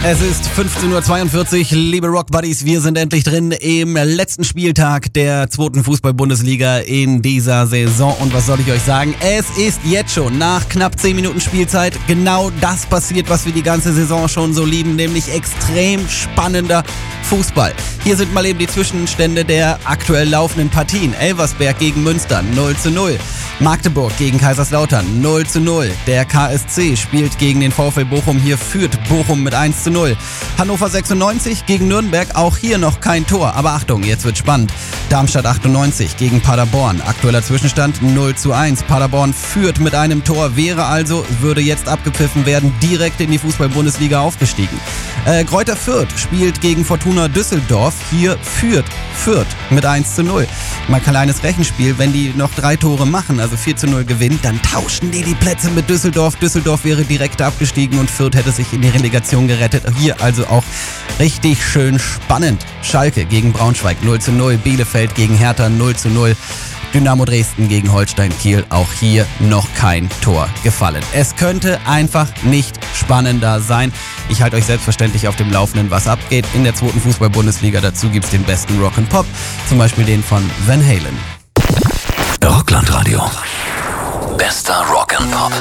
Es ist 15:42 Uhr, liebe Rock Buddies, wir sind endlich drin im letzten Spieltag der 2. Fußball-Bundesliga in dieser Saison. Und was soll ich euch sagen? Es ist jetzt schon nach knapp 10 Minuten Spielzeit genau das passiert, was wir die ganze Saison schon so lieben, nämlich extrem spannender Fußball. Hier sind mal eben die Zwischenstände der aktuell laufenden Partien. Elversberg gegen Münster 0:0. Magdeburg gegen Kaiserslautern 0:0. Der KSC spielt gegen den VfL Bochum. Hier führt Bochum mit 1:0. Hannover 96 gegen Nürnberg. Auch hier noch kein Tor. Aber Achtung, jetzt wird spannend. Darmstadt 98 gegen Paderborn. Aktueller Zwischenstand 0:1. Paderborn führt mit einem Tor. Würde jetzt abgepfiffen werden, direkt in die Fußball-Bundesliga aufgestiegen. Greuther Fürth spielt gegen Fortuna Düsseldorf. Hier führt Fürth mit 1:0. Mal kleines Rechenspiel, wenn die noch 3 Tore machen, also 4:0 gewinnen, dann tauschen die Plätze mit Düsseldorf. Düsseldorf wäre direkt abgestiegen und Fürth hätte sich in die Relegation gerettet. Hier also auch richtig schön spannend. Schalke gegen Braunschweig 0:0. Bielefeld gegen Hertha 0:0. Dynamo Dresden gegen Holstein Kiel, auch hier noch kein Tor gefallen. Es könnte einfach nicht spannender sein. Ich halte euch selbstverständlich auf dem Laufenden, was abgeht in der 2. Fußball-Bundesliga. Dazu gibt's den besten Rock and Pop, zum Beispiel den von Van Halen. Rockland Radio. Bester Rock and Pop.